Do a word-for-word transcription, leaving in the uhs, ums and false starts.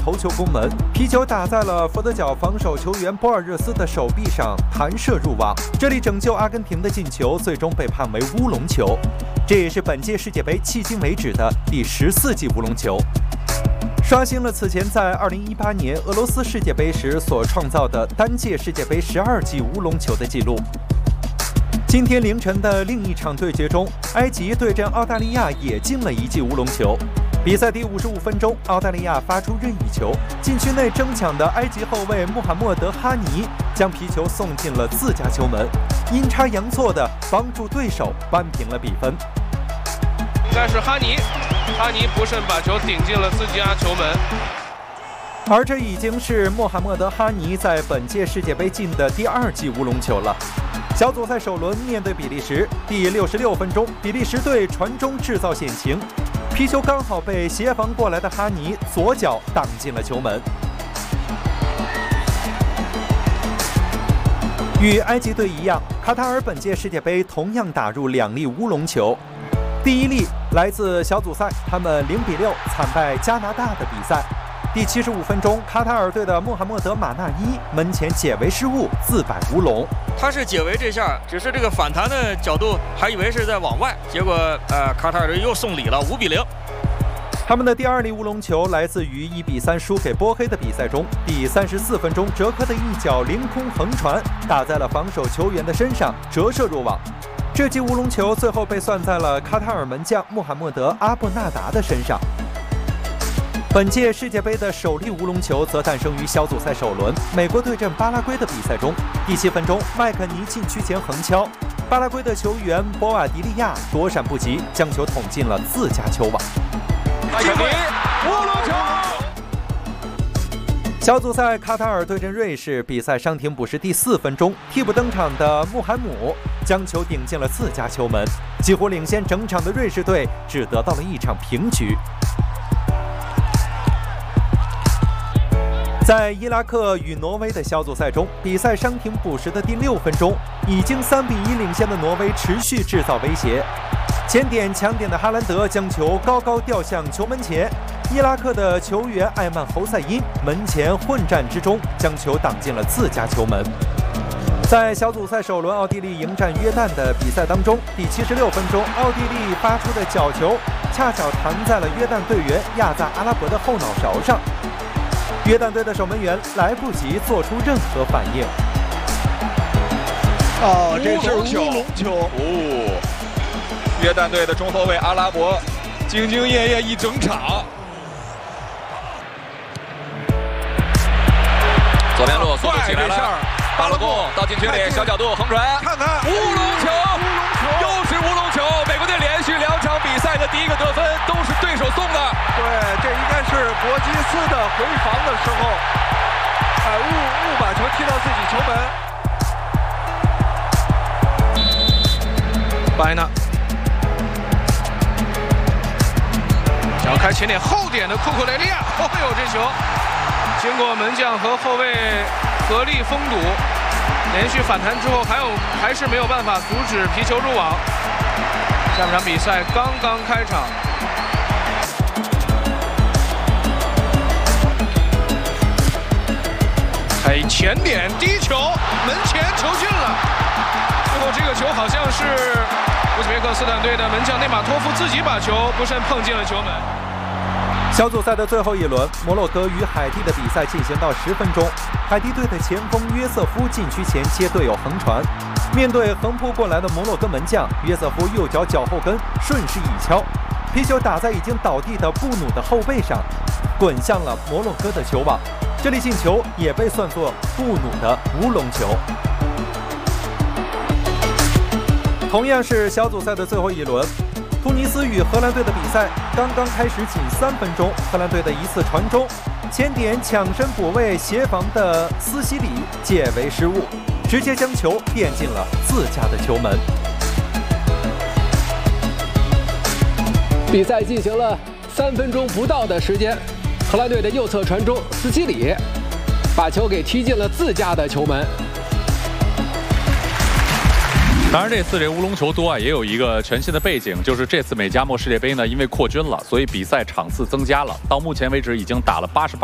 头球攻门，皮球打在了佛得角防守球员波尔热斯的手臂上，弹射入网。这里拯救阿根廷的进球最终被判为乌龙球，这也是本届世界杯迄今为止的第十四记乌龙球，刷新了此前在二零一八年俄罗斯世界杯时所创造的单届世界杯十二记乌龙球的纪录。今天凌晨的另一场对决中，埃及对阵澳大利亚也进了一记乌龙球。比赛第五十五分钟，澳大利亚发出任意球，禁区内争抢的埃及后卫穆罕默德·哈尼将皮球送进了自家球门，阴差阳错地帮助对手扳平了比分。 应该是哈尼，哈尼不慎把球顶进了自家球门。 而这已经是穆罕默德·哈尼在本届世界杯进的第二记乌龙球了。小组赛首轮面对比利时，第六十六分钟，比利时队传中制造险情，皮球刚好被协防过来的哈尼左脚挡进了球门。与埃及队一样，卡塔尔本届世界杯同样打入两粒乌龙球。第一粒来自小组赛，他们零比六惨败加拿大的比赛。第七十五分钟，卡塔尔队的穆罕默德·马纳伊门前解围失误，自摆乌龙。 他是解围这下，只是这个反弹的角度，还以为是在往外，结果呃，卡塔尔队又送礼了，五比零。 他们的第二粒乌龙球来自于一比三输给波黑的比赛中，第三十四分钟，哲科的一脚凌空横传打在了防守球员的身上，折射入网。这记乌龙球最后被算在了卡塔尔门将穆罕默德·阿布纳达的身上。本届世界杯的首粒乌龙球则诞生于小组赛首轮美国对阵巴拉圭的比赛中。第七分钟，麦肯尼禁区前横敲，巴拉圭的球员博瓦迪利亚躲闪不及，将球捅进了自家球网。 麦肯尼乌龙球。 小组赛卡塔尔对阵瑞士，比赛伤停补时第四分钟，替补登场的穆罕姆将球顶进了自家球门，几乎领先整场的瑞士队只得到了一场平局。在伊拉克与挪威的小组赛中，比赛伤停补时的第六分钟，已经三比一领先的挪威持续制造威胁，前点抢点的哈兰德将球高高吊向球门前，伊拉克的球员艾曼侯赛因门前混战之中将球挡进了自家球门。在小组赛首轮奥地利迎战约旦的比赛当中，第七十六分钟，奥地利发出的角球恰巧弹在了约旦队员亚赞阿拉伯的后脑勺上。约旦队的守门员来不及做出任何反应。 哦，这是乌龙球。 哦，约旦队的中后卫阿拉伯兢兢业业一整场。左边路速度起来了，巴勒贡到禁区里小角度横传， 看看乌龙球，又是乌龙球！美国队连续两场比赛的第一个得分都是对手送的。 对，这应该是博基斯的回防的时候，哎，误误把球踢到自己球门。白纳，想要开前点后点的库库雷利亚，哦呦，这球经过门将和后卫合力封堵，连续反弹之后，还有还是没有办法阻止皮球入网。下半场比赛刚刚开场。哎，前点低球，门前球进了。最后这个球好像是乌兹别克斯坦队的门将内马托夫自己把球不慎碰进了球门。 小组赛的最后一轮，摩洛哥与海地的比赛进行到十分钟，海地队的前锋约瑟夫禁区前接队友横传，面对横扑过来的摩洛哥门将，约瑟夫右脚脚后跟顺势一敲，皮球打在已经倒地的布努的后背上，滚向了摩洛哥的球网。这粒进球也被算作布努的乌龙球。同样是小组赛的最后一轮，突尼斯与荷兰队的比赛刚刚开始仅三分钟，荷兰队的一次传中，前点抢身补位协防的斯西里解围失误，直接将球垫进了自家的球门。 比赛进行了三分钟不到的时间，荷兰队的右侧传中，斯基里把球给踢进了自家的球门。 当然，这次这乌龙球多啊，也有一个全新的背景，就是这次美加墨世界杯呢，因为扩军了，所以比赛场次增加了。到目前为止，已经打了八十八。